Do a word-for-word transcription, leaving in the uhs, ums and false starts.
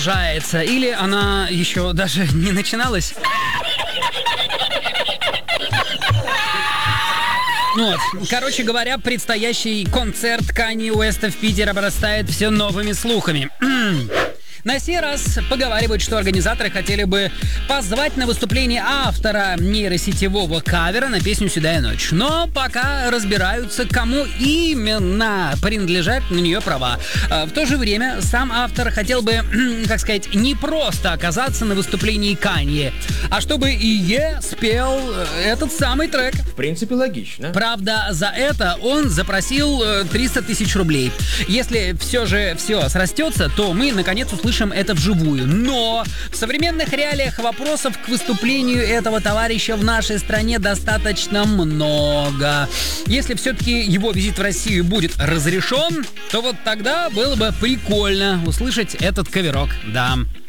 продолжается, или она еще даже не начиналась? Вот. Короче говоря, предстоящий концерт Канье Уэста в Питере обрастает все новыми слухами. На сей раз поговаривают, что организаторы хотели бы позвать на выступление автора нейросетевого кавера на песню «Седая ночь». Но пока разбираются, кому именно принадлежат на нее права. В то же время сам автор хотел бы, как сказать, не просто оказаться на выступлении Канье, а чтобы и Е спел этот самый трек. В принципе, логично. Правда, за это он запросил триста тысяч рублей. Если все же все срастется, то мы наконец услышим это вживую. Но в современных реалиях вопросов к выступлению этого товарища в нашей стране достаточно много. Если все-таки его визит в Россию будет разрешен, то вот тогда было бы прикольно услышать этот каверок, да.